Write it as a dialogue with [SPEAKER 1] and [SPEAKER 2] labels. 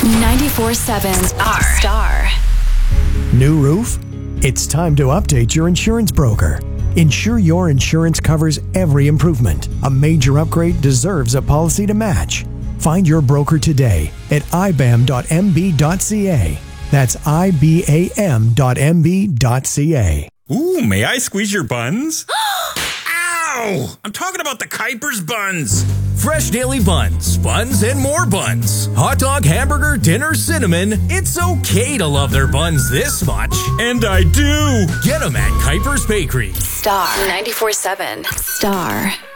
[SPEAKER 1] 94.7 Star.
[SPEAKER 2] New roof? It's time to update your insurance broker. Ensure your insurance covers every improvement. A major upgrade deserves a policy to match. Find your broker today at ibam.mb.ca. That's ibam.mb.ca.
[SPEAKER 3] Ooh, may I squeeze your buns? Ow! I'm talking about the Kuipers buns.
[SPEAKER 4] Fresh daily buns, buns and more buns. Hot dog, hamburger, dinner, cinnamon. It's okay to love their buns this much.
[SPEAKER 3] And I do.
[SPEAKER 4] Get them at Kuipers Bakery.
[SPEAKER 1] Star 94.7 Star.